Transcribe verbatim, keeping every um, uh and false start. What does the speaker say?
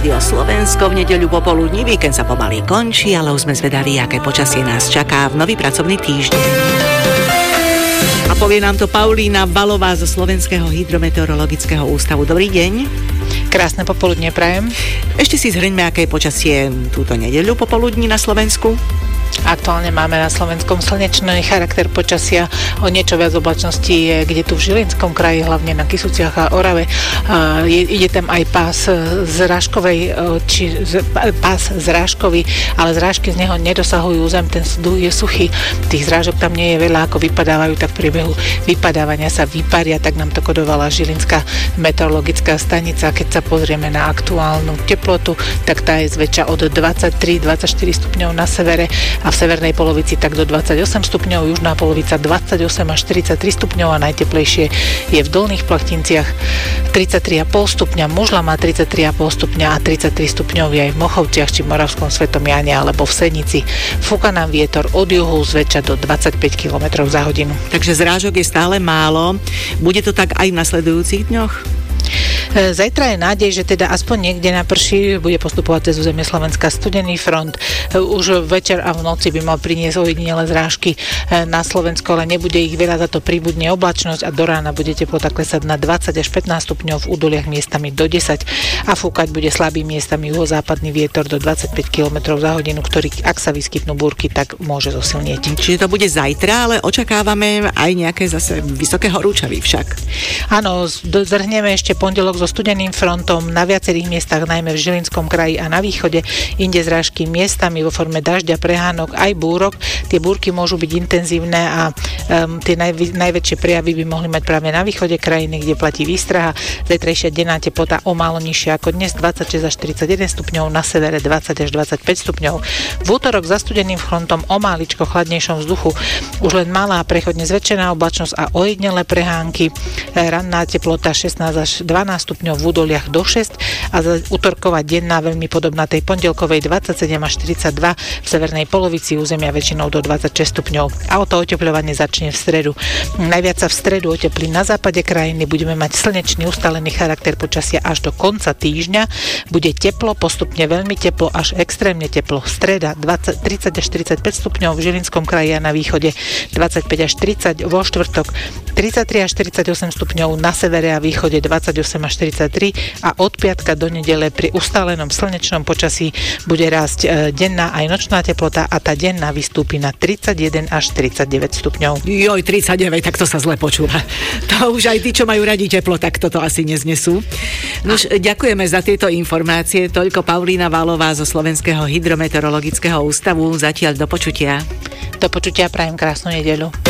Rádio Slovensko v nedeľu popoludní. Víkend sa pomaly končí, ale už sme zvedaví, aké počasie nás čaká v nový pracovný týždeň. A povie nám to Paulína Valová zo Slovenského hydrometeorologického ústavu. Dobrý deň. Krásne popoludne prajem. Ešte si zhrňme, aké je počasie túto nedeľu popoludní na Slovensku. Aktuálne máme na Slovenskom slnečný charakter počasia, o niečo viac oblačností je kde tu v Žilinskom kraji, hlavne na Kysuciach a Orave. Je, ide tam aj pás zrážkovej, či pás zrážkový, ale zrážky z neho nedosahujú zem, ten je suchý. Tých zrážok tam nie je veľa, ako vypadávajú, tak v priebehu vypadávania sa vyparia, tak nám to kodovala Žilinská meteorologická stanica. Keď sa pozrieme na aktuálnu teplotu, tak tá je zväčša od dvadsaťtri dvadsaťštyri stupňov na severe a v severnej polovici tak do dvadsaťosem stupňov, južná polovica dvadsaťosem až štyridsaťtri stupňov a najteplejšie je v dolných Plachtinciach tridsaťtri celá päť stupňa, Možla má tridsaťtri celá päť stupňa a tridsaťtri stupňov je aj v Mochovciach či Moravskom Svetom Jáne alebo v Senici. Fúka nám vietor od juhu zväčša do dvadsaťpäť kilometrov za hodinu. Takže zrážok je stále málo. Bude to tak aj v nasledujúcich dňoch? Zajtra je nádej, že teda aspoň niekde naprší, bude postupovať cez územie Slovenska studený front. Už večer a v noci by mal priniesť ojedinelé zrážky na Slovensko, ale nebude ich veľa, za to príbudne oblačnosť a do rána bude teplota klesať na dvadsať až pätnásť stupňov, v údoliach miestami do desať a fúkať bude slabý miestami juhozápadný vietor do dvadsaťpäť kilometrov za hodinu, ktorý, ak sa vyskytnú búrky, tak môže zosilnieť. Čiže to bude zajtra, ale očakávame aj nejaké zase vysoké horúčavy však. Áno, zrhneme ešte pondelok so studeným frontom na viacerých miestach, najmä v Žilinskom kraji a na východe, inde zrážky miestami vo forme dažďa, prehánok aj búrok. Tie búrky môžu byť intenzívne a um, tie naj, najväčšie prejavy by mohli mať práve na východe krajiny, kde platí výstraha. Zajtrajšia denná teplota o málo nižšia ako dnes, dvadsaťšesť až štyridsaťjeden stupňov, na severe dvadsať až dvadsaťpäť stupňov. V útorok za studeným frontom o máličko chladnejšom vzduchu, už len malá prechodne zväčšená oblačnosť a ojedinelé prehánky. Ranná teplota šestnásť až dvanásť stupňov, v údoliach do šesť a utorková denná veľmi podobná tej pondelkovej dvadsaťsedem až štyridsaťdva, v severnej polovici územia väčšinou do dvadsaťšesť stupňov. A o to otepľovanie začne v stredu. Najviac sa v stredu oteplí na západe krajiny, budeme mať slnečný ustálený charakter počasia až do konca týždňa. Bude teplo, postupne veľmi teplo až extrémne teplo. Streda dvadsať, tridsať až štyridsaťpäť stupňov, v Žilinskom kraji a na východe dvadsaťpäť až tridsať, vo štvrtok tridsaťtri až štyridsaťosem stupňov, na severe a východe dvadsaťosem až štyridsaťtri a od piatka do nedele pri ustálenom slnečnom počasí bude rásť e, denná aj nočná teplota a tá denná vystúpi na tridsaťjeden až tridsaťdeväť stupňov. Joj, tridsaťdeväť, tak to sa zle počúva. To už aj tí, čo majú radi teplo, tak toto asi neznesú. Nož, ďakujeme za tieto informácie. Toľko Paulína Valová zo Slovenského hydrometeorologického ústavu. Zatiaľ do počutia. Do počutia, prajem krásnu nedeľu.